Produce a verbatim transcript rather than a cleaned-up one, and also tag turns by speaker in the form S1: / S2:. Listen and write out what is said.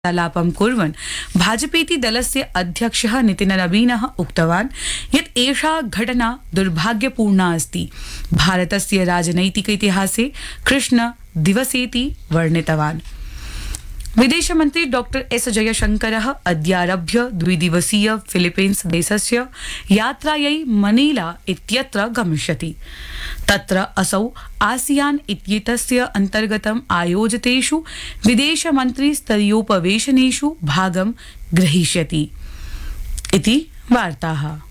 S1: वार्तालापं कुर्वन् भाजपेति दलस्य अध्यक्षः नितिनरवीनः उक्तवान् यत् एषा घटना दुर्भाग्यपूर्णा अस्ति। भारतस्य राजनैतिक इतिहासे कृष्ण दिवसेति वर्णितवान्। विदेशमन्त्री डॉक्टर एस जयशंकरः अद्यारभ्य द्विदिवसीय फिलीपीन्स देशस्य यात्रायै मनीला इत्यत्र गमिष्यति। तत्र असौ आसियान इत्येतस्य अन्तर्गतम् आयोजितेषु विदेशमन्त्री स्तरीयोपवेशनेषु भागं ग्रहीष्यति इति वार्ताः।